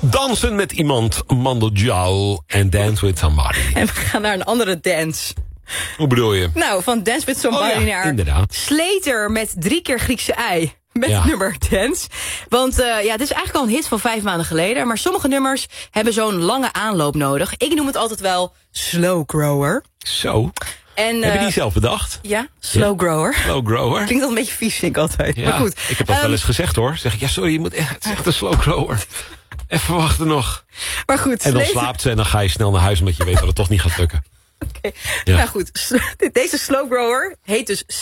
Dansen met iemand, Mando Diao en Dance with Somebody. En we gaan naar een andere dance. Hoe bedoel je? Nou, van Dance with Somebody naar inderdaad. Slater met 3 keer Griekse ei. Met het nummer Dance. Want het is eigenlijk al een hit van 5 maanden geleden. Maar sommige nummers hebben zo'n lange aanloop nodig. Ik noem het altijd wel slow grower. Zo. En, heb je die zelf bedacht? Ja, slow grower. Slow grower. Klinkt al een beetje vies, vind ik altijd. Ja, maar goed. Ik heb dat wel eens gezegd hoor. Zeg ik, ja sorry, je moet echt, het is echt een slow grower. Even wachten nog. Maar goed. En dan slaapt ze en dan ga je snel naar huis omdat je weet dat het toch niet gaat lukken. Oké. Nou goed, deze slow grower heet dus